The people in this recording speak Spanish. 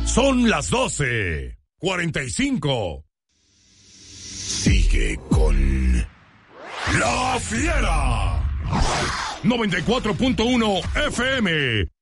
Son las 12:45. Sigue con La Fiera. 94.1 FM.